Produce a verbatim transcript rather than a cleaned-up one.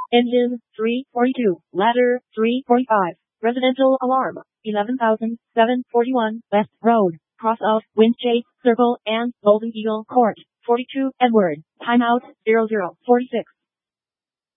Engine, three forty-two. Ladder, three forty-five. Residential alarm, eleven thousand seven hundred forty-one West Road, cross of Windchase Circle and Golden Eagle Court, forty-two Edward. Timeout, zero zero forty-six.